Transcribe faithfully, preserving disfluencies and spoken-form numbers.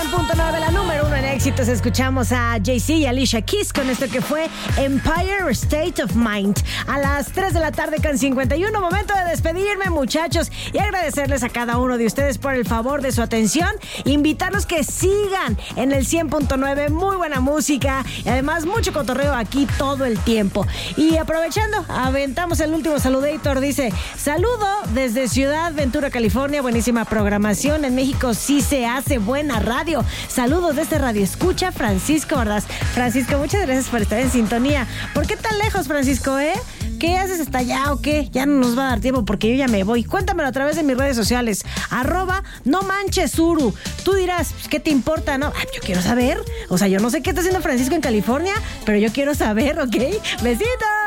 punto nueve, la número uno en éxitos. Escuchamos a Jay-Z y Alicia Keys con esto que fue Empire State of Mind. A las tres de la tarde con cincuenta y uno, momento de despedirme, muchachos, y agradecerles a cada uno de ustedes por el favor de su atención. Invitarlos que sigan en el cien punto nueve, muy buena música y además mucho cotorreo aquí todo el tiempo. Y aprovechando, aventamos el último saludator. Dice: saludo desde Ciudad Ventura, California. Buenísima programación. En México sí se hace buena radio. Saludos desde Radio Escucha, Francisco Ordaz. Francisco, muchas gracias por estar en sintonía. ¿Por qué tan lejos, Francisco, eh? ¿Qué haces hasta allá o qué? Ya no nos va a dar tiempo porque yo ya me voy. Cuéntamelo a través de mis redes sociales. Arroba no manches Uru. Tú dirás, ¿qué te importa? No, ah, yo quiero saber. O sea, yo no sé qué está haciendo Francisco en California, pero yo quiero saber, ¿ok? Besitos.